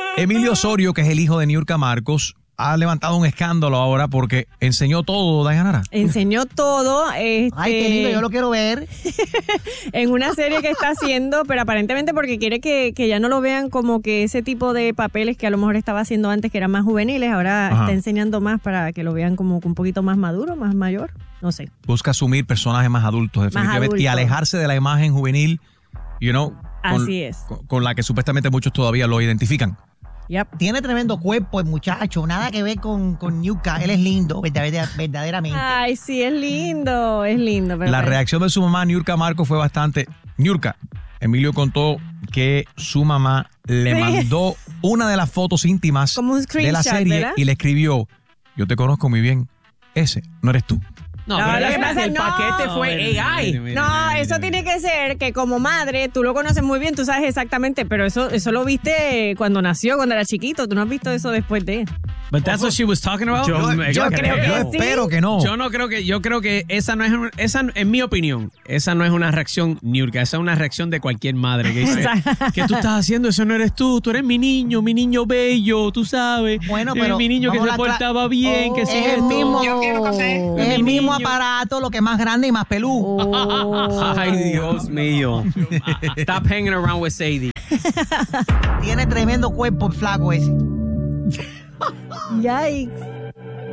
Emilio Osorio, que es el hijo de Niurka Marcos, ha levantado un escándalo ahora porque enseñó todo, Dayanara. Enseñó todo. Ay, qué lindo, yo lo quiero ver. En una serie que está haciendo, pero aparentemente porque quiere que ya no lo vean como que ese tipo de papeles que a lo mejor estaba haciendo antes, que eran más juveniles, ahora está enseñando más para que lo vean como un poquito más maduro, más mayor. No sé. Busca asumir personajes más adultos, definitivamente, y alejarse de la imagen juvenil, Así es. Con la que supuestamente muchos todavía lo identifican. Yep. Tiene tremendo cuerpo el muchacho, nada que ver con Niurka. Él es lindo, verdaderamente. Ay, sí, es lindo. Pero La reacción de su mamá, Niurka Marcos, fue bastante... Niurka, Emilio contó que su mamá le mandó una de las fotos íntimas como un de la serie, ¿verdad? y le escribió, yo te conozco muy bien, ese no eres tú. No, No, pero lo que pasa el no. paquete fue AI. No, eso tiene que ser que como madre, tú lo conoces muy bien, tú sabes exactamente, pero eso lo viste cuando nació, cuando era chiquito, tú no has visto eso después de... But that's what she was talking about. Yo espero que no. Yo creo que esa no es esa, en mi opinión, esa no es una reacción Niurka, esa es una reacción de cualquier madre que dice, ¿qué tú estás haciendo? Eso no eres tú eres mi niño bello, tú sabes. Bueno, pero mi niño que se portaba bien, que es el mismo, es el mismo aparato, lo que es más grande y más peludo. Ay, Dios mío. Stop hanging around with Sadie. Tiene tremendo cuerpo el flaco ese. Yikes.